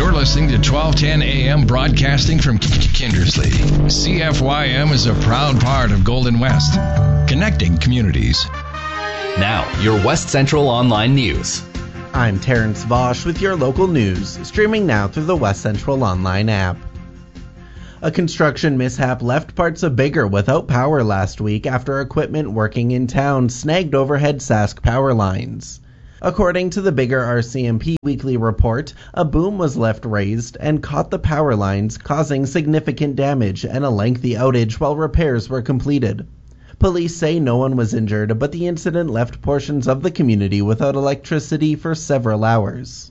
You're listening to 1210 AM broadcasting from Kindersley. CFYM is a proud part of Golden West, connecting communities. Now, your West Central Online News. I'm Terrence Vosch with your local news, streaming now through the West Central Online app. A construction mishap left parts of Biggar without power last week after equipment working in town snagged overhead Sask power lines. According to the Biggar RCMP weekly report, a boom was left raised and caught the power lines, causing significant damage and a lengthy outage while repairs were completed. Police say no one was injured, but the incident left portions of the community without electricity for several hours.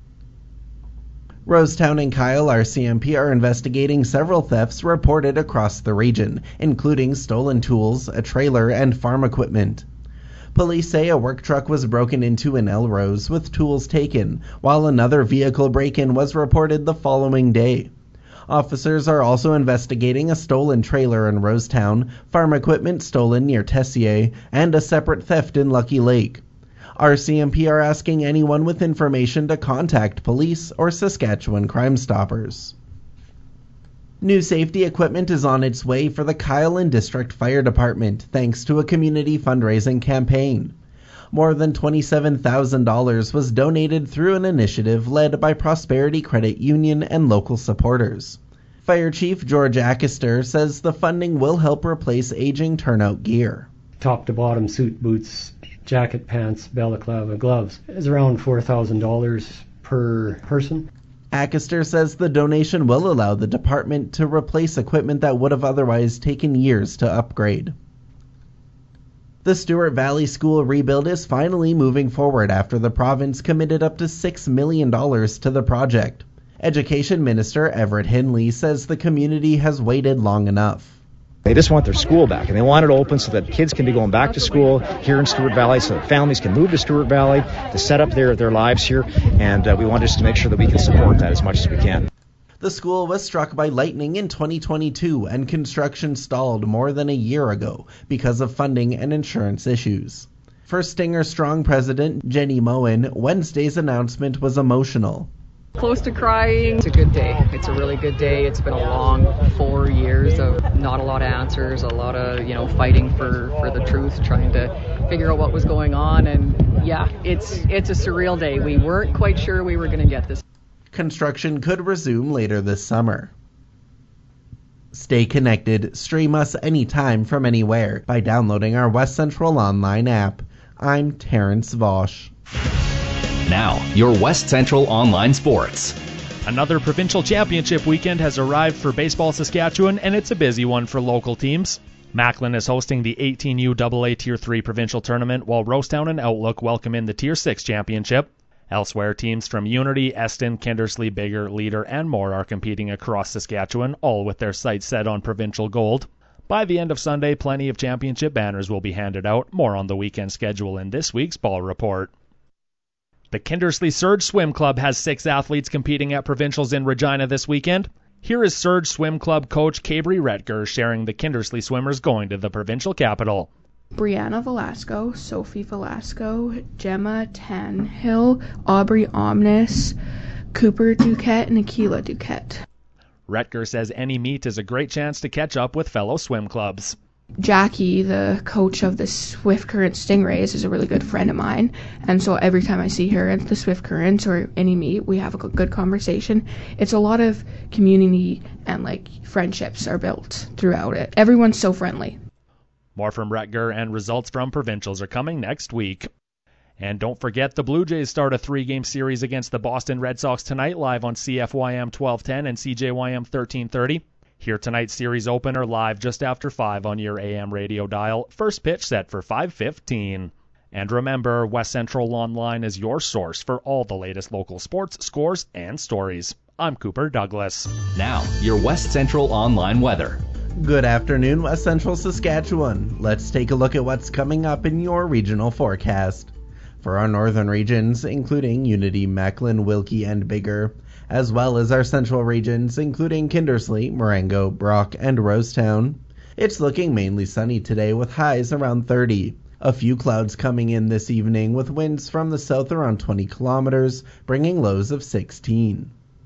Rosetown and Kyle RCMP are investigating several thefts reported across the region, including stolen tools, a trailer, and farm equipment. Police say a work truck was broken into in Elrose with tools taken, while another vehicle break-in was reported the following day. Officers are also investigating a stolen trailer in Rosetown, farm equipment stolen near Tessier, and a separate theft in Lucky Lake. RCMP are asking anyone with information to contact police or Saskatchewan Crime Stoppers. New safety equipment is on its way for the Kyle and District Fire Department, thanks to a community fundraising campaign. More than $27,000 was donated through an initiative led by Prosperity Credit Union and local supporters. Fire Chief George Ackister says the funding will help replace aging turnout gear. Top to bottom suit, boots, jacket, pants, balaclava, gloves is around $4,000 per person. Ackister says the donation will allow the department to replace equipment that would have otherwise taken years to upgrade. The Stewart Valley School rebuild is finally moving forward after the province committed up to $6 million to the project. Education Minister Everett Hinley says the community has waited long enough. They just want their school back, and they want it open so that kids can be going back to school here in Stewart Valley, so that families can move to Stewart Valley to set up their lives here, and we want just to make sure that we can support that as much as we can. The school was struck by lightning in 2022, and construction stalled more than a year ago because of funding and insurance issues. For Stinger Strong President Jenny Moen, Wednesday's announcement was emotional. Close to crying. It's a good day. It's a really good day. It's been a long 4 years of not a lot of answers, a lot of, fighting for the truth, trying to figure out what was going on. And yeah, it's a surreal day. We weren't quite sure we were going to get this. Construction could resume later this summer. Stay connected. Stream us anytime from anywhere by downloading our West Central Online app. I'm Terrence Vosch. Now, your West Central Online Sports. Another provincial championship weekend has arrived for Baseball Saskatchewan, and it's a busy one for local teams. Macklin is hosting the 18U AA Tier 3 provincial tournament, while Rosetown and Outlook welcome in the Tier 6 championship. Elsewhere, teams from Unity, Eston, Kindersley, Biggar, Leader, and more are competing across Saskatchewan, all with their sights set on provincial gold. By the end of Sunday, plenty of championship banners will be handed out. More on the weekend schedule in this week's Ball Report. The Kindersley Surge Swim Club has 6 athletes competing at provincials in Regina this weekend. Here is Surge Swim Club coach Cabri Retger sharing the Kindersley swimmers going to the provincial capital. Brianna Velasco, Sophie Velasco, Gemma Tanhill, Aubrey Omnis, Cooper Duquette, and Akila Duquette. Retger says any meet is a great chance to catch up with fellow swim clubs. Jackie, the coach of the Swift Current Stingrays, is a really good friend of mine, and so every time I see her at the Swift Currents or any meet, we have a good conversation. It's a lot of community and friendships are built throughout it. Everyone's so friendly. More from Retger and results from provincials are coming next week. And don't forget, the Blue Jays start a 3-game series against the Boston Red Sox tonight, live on CFYM 1210 and CJYM 1330. Hear tonight's series opener live just after 5 on your AM radio dial. First pitch set for 5:15. And remember, West Central Online is your source for all the latest local sports, scores, and stories. I'm Cooper Douglas. Now, your West Central Online weather. Good afternoon, West Central Saskatchewan. Let's take a look at what's coming up in your regional forecast. For our northern regions, including Unity, Macklin, Wilkie, and Biggar, as well as our central regions, including Kindersley, Marengo, Brock, and Rosetown, it's looking mainly sunny today with highs around 30. A few clouds coming in this evening with winds from the south around 20 kilometers, bringing lows of 16.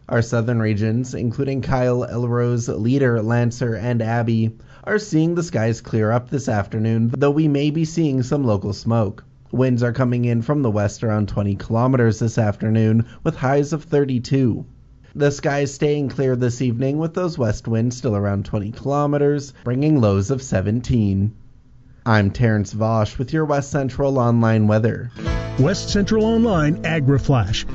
Our southern regions, including Kyle, Elrose, Leader, Lancer, and Abbey, are seeing the skies clear up this afternoon, though we may be seeing some local smoke. Winds are coming in from the west around 20 kilometers this afternoon, with highs of 32. The skies staying clear this evening with those west winds still around 20 kilometers, bringing lows of 17. I'm Terrence Vosch with your West Central Online weather. West Central Online AgriFlash.